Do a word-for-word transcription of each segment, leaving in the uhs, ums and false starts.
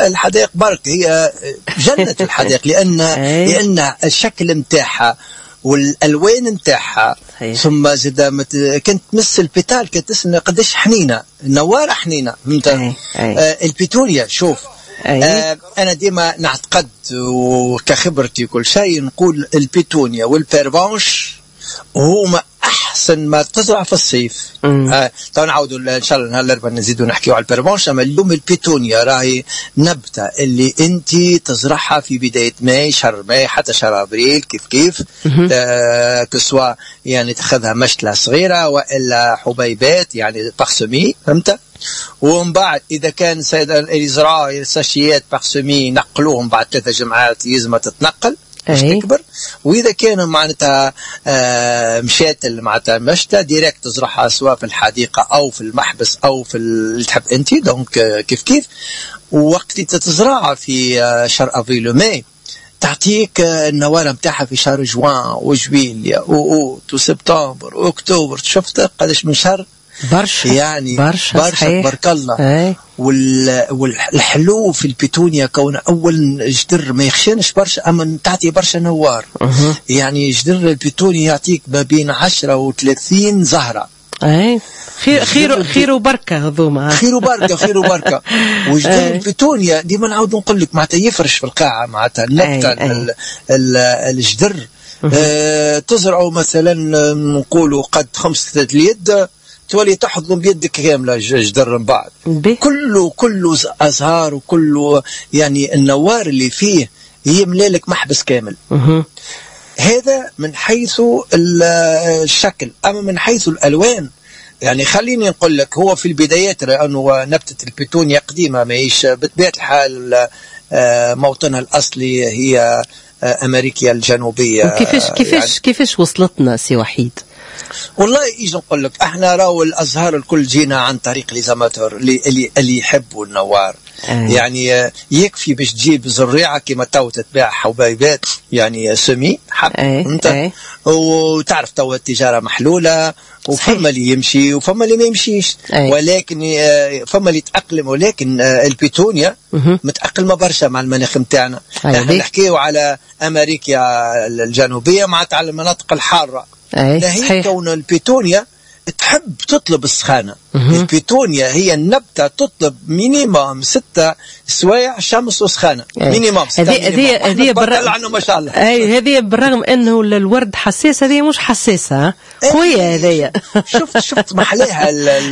الحدائق برك هي جنة الحدائق لأن لأن الشكل متاعها والالوان نتاعها ثم زاد كنت تمس البيتال كنت تسمع قداش حنينه النواره حنينه فهمت. آه البيتونيا شوف آه انا ديما نعتقد وكخبرتي كل شيء نقول البيتونيا والبيرفانش هما احسن ما تزرع في الصيف. آه طبعا نعاودوا ان شاء الله نهار الاربعاء نزيدوا نحكيوا على البيرفانش. اما اليوم البيتونيا راهي نبته اللي انت تزرعها في بدايه ماي شهر ماي حتى شهر ابريل كيف كيف آه كسوا يعني تاخذها مشتله صغيره والا حبيبات يعني بارسمي فهمت. ومن بعد اذا كان سيد يزرعوا ساشيات بارسمي نقلوهم بعد ثلاثه جمعات يلزم تتنقل باش تكبر. واذا كان معناتها آه مشات معناتها مشتة ديريكت تزرعها سواء في الحديقه او في المحبس او في اللي تحب انت دونك آه كيف كيف. ووقت تزرعها في آه شهر افريل وماي تعطيك آه النواه نتاعها في شهر جوان وجويليا واوت وسبتمبر واكتوبر. شفت قداش من شهر برشا يعني برشا, برشا بارك الله. وال والحلو في البيتونيا كون اول جدر ما يخشنش برشا اما تعطي برشا نوار. أه. يعني جدر البيتونيا يعطيك ما بين عشرة وثلاثين زهره. اي خير خير خير وبركه هذوما خير وبركه خير وبركه. وجدر البيتونيا ديما نعاود نقول لك معناتها يفرش في القاعه معناتها النبته الجدر. أه تزرعوا مثلا نقولوا قد خمسة اليد تولي تحضن بيدك كامله جدر من بعد كله كله ازهار وكله يعني النوار اللي فيه يملى لك محبس كامل. أه. هذا من حيث الشكل. اما من حيث الالوان يعني خليني نقول لك هو في البدايات لانه نبته البيتونيا قديمه ماهيش بطبيعه الحال موطنها الاصلي هي امريكا الجنوبيه. كيفاش كيفاش يعني كيفاش وصلتنا سي وحيد؟ والله يجي نقول لك احنا راهو الازهار الكل جينا عن طريق لي زاماتور اللي اللي, اللي يحبوا النوار. آه. يعني يكفي باش تجيب زريعه كما تو تتباع حبيبات يعني سمي حب آه. انت آه. وتعرف تو التجاره محلوله وفما اللي يمشي وفما اللي ما يمشيش. آه. ولكن فما اللي يتاقلم ولكن البيتونيا متاقلمه برشا مع المناخ نتاعنا. آه. احنا نحكيو على امريكا الجنوبيه معناتها على المناطق الحاره. هي كون البيتونيا تحب تطلب السخانة. البيتونيا هي النبتة تطلب مينيموم ستة سوايع شمس وسخانة مينيموم. هذه هذه بالرغم ما شاء الله اي هذه بالرغم انه الورد حساس هذه مش حساسة قوية هذه. شفت شفت محلاها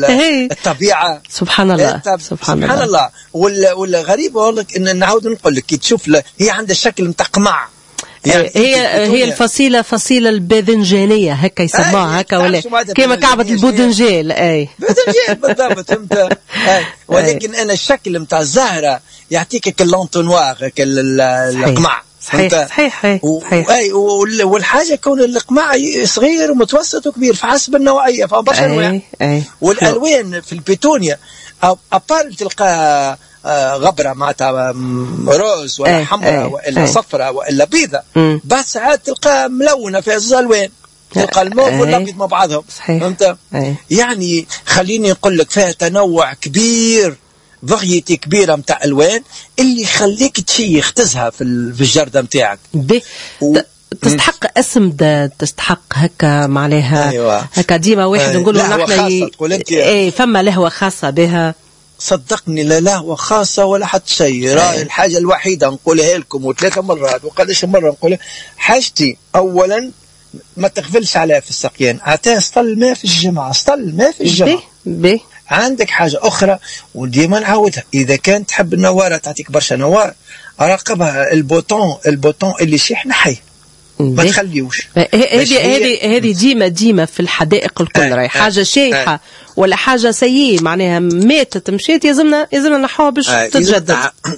الطبيعة سبحان الله سبحان الله, الله. والغريب والله ان نعاود نقول لك كي تشوف هي عندها شكل متقمع يعني هي هي الفصيلة فصيلة الباذنجانية هكا يسموها هكا ولا كما كعبة البودنجال. اي بودنجال بالضبط فهمت. ولكن انا الشكل نتاع الزهرة يعطيك كاللونتونوار هكا القمع. صحيح صحيح صحيح. اي والحاجة كون القمع صغير ومتوسط وكبير فحسب النوعية فبرشا انواع. والالوان في البيتونيا ابار تلقى آه غبرة معناتها روز ولا حمراء ولا صفراء ولا بيضة. بعد ساعات تلقى ملونة في الزلوان تلقى الموف والابيض مع بعضهم فهمت. يعني خليني نقول لك فيها تنوع كبير فغيتي كبيرة متاع الوان اللي يخليك تشيخ تزهى في الجردة متاعك. و... تستحق اسم ده تستحق هكا معناها. أيوة. هكا ديما واحد نقولوا نحن اي فما لهوة خاصة بها. صدقني لا لهوة خاصة ولا حتى شيء. راهي الحاجة الوحيدة نقولها لكم وثلاثة مرات وقداش مرة نقولها حاجتي أولا ما تغفلش عليها في السقيان أعطيها سطل ماء في الجمعة سطل ماء في الجمعة. بي عندك حاجة أخرى وديما نعاودها إذا كان تحب النوارة تعطيك برشا نوار راقبها البوطون البوطون اللي شيح نحي ما تخليوش. هذه هذه هذه ديما ديما في الحدائق الكل راهي حاجه شايحه ولا حاجه سيئه معناها ماتت مشيت يلزمنا يلزمنا نحوها باش تتجدد.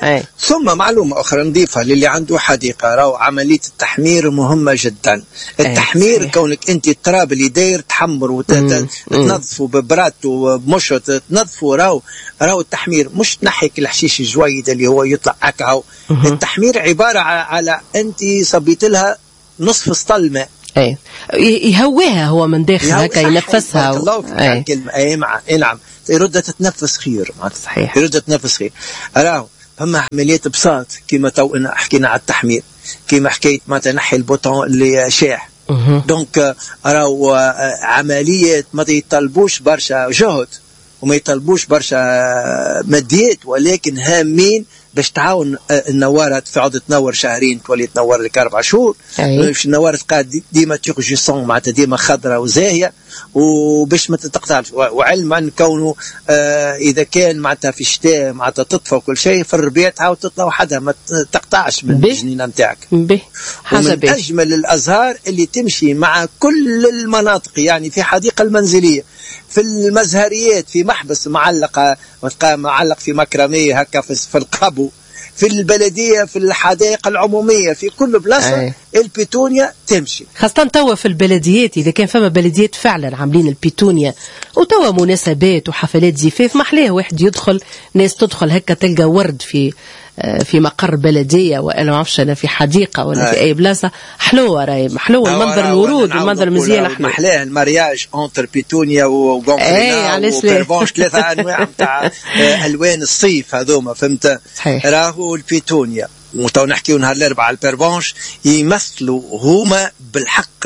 ثم معلومه اخرى نضيفها للي عنده حديقه راهو عمليه التحمير مهمه جدا. التحمير كونك انت التراب اللي داير تحمر وتنظفه ببرات وبمشط تنظفه راهو راهو التحمير مش تنحيك الحشيش الجويد اللي هو يطلع هكا. التحمير عباره على انت صبيت لها نصف سطل ماء. اي يهويها هو من داخل هكا ينفسها. الله في كلمه اي مع اي نعم يرد تتنفس خير. صحيح يرد تتنفس خير. راهو فما عمليات بساط كما تو حكينا على التحميل، كما حكيت معناتها نحي البوطون اللي شاح. دونك راهو عمليات ما يطلبوش برشا جهد وما يطلبوش برشا ماديات، ولكن هامين باش تعاون النواره تقعد تنور شهرين تولي تنور لك اربع شهور، باش النواره تبقى ديما تيغجيسون معناتها ديما خضراء وزاهيه وباش ما تتقطعش. وعلما ان كونه آه اذا كان معناتها في الشتاء معناتها تطفى وكل شيء، في الربيع تعاود تطلع وحدها ما تقطعش من الجنينه نتاعك. ومن اجمل الازهار اللي تمشي مع كل المناطق، يعني في حديقه المنزليه، في المزهريات، في محبس معلقه معلق في مكرميه هكا في القبو، في البلديه، في الحدائق العموميه، في كل بلاصه البيتونيا تمشي. خاصه توا في البلديات، اذا كان فما بلديات فعلا عاملين البيتونيا وتوا مناسبات وحفلات زفاف، محلاه واحد يدخل، ناس تدخل هكا تلقى ورد في في مقر بلديه ولا ما عرفش انا في حديقه ولا أي. في اي بلاصه حلوه، راهي حلوه المنظر، الورود والمنظر مزيان حلو. محلاه المارياج انتر بيتونيا وغونغرينا وبيرفونش، ثلاثه انواع نتاع الوان الصيف هذوما، فهمت؟ راهو البيتونيا وتو نحكيو نهار الاربعاء على البيرفونش يمثلوا هما بالحق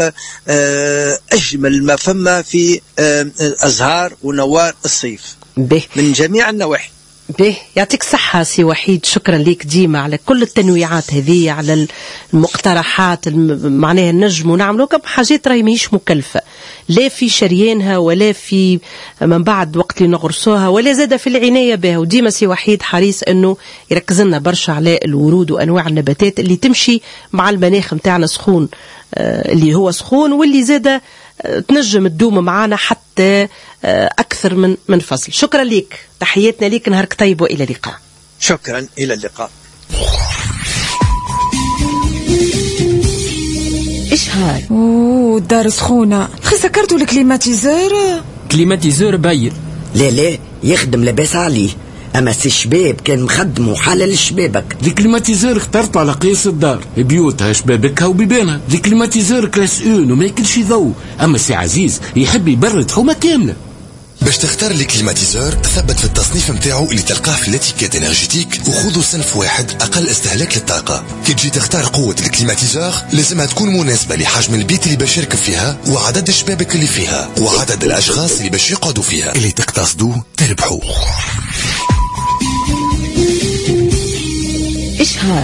اجمل ما فما في ازهار ونوار الصيف به. من جميع النواحي. به يعطيك صحة سي وحيد، شكرا ليك ديما على كل التنويعات هذه، على المقترحات معناها النجم ونعملوا كم حاجات راهي ماهيش مكلفة، لا في شريانها ولا في من بعد وقت اللي نغرسوها ولا زاد في العناية بها. وديما سي وحيد حريص انه يركز لنا برشا على الورود وانواع النباتات اللي تمشي مع المناخ متاعنا سخون، آه اللي هو سخون واللي زاد تنجم تدوم معانا حتى أكثر من من فصل. شكرا لك، تحياتنا لك، نهارك طيب وإلى اللقاء. شكرا، إلى اللقاء. إيش هاي؟ أوه الدار سخونة، خي سكرتوا الكليماتيزور؟ كليماتيزور باير. لا لا يخدم لاباس عليه، اما سي الشباب كان مخدمه حلل الشبابك. ذي كليماتيزور اخترته على قياس الدار، بيوتها شبابكها وبيبانها. ذي كليماتيزور كلاس اون وما ياكلش ضوء، اما سي عزيز يحب يبرد حومه كامله. باش تختار لي كليماتيزور ثبت في التصنيف متاعو اللي تلقاه في الاتيكيت انرجيتيك وخذوا صنف واحد اقل استهلاك للطاقه. كي تجي تختار قوه الكليماتيزور لازمها تكون مناسبه لحجم البيت اللي باش يركب فيها وعدد الشبابك اللي فيها وعدد الاشخاص اللي باش يقعدوا فيها. اللي تقتصدوا تربحوا.